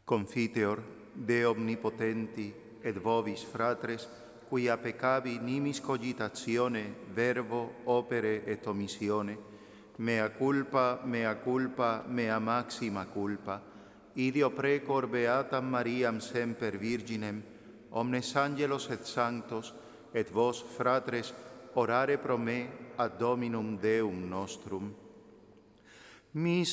Confiteor, de omnipotenti, et vobis fratres, quia peccavi nimis cogitatione, verbo, opere et omissione, mea culpa, mea maxima culpa, idio precor beatam Mariam semper Virginem, omnes angelos et sanctos, et vos, fratres, orare pro me ad Dominum Deum nostrum.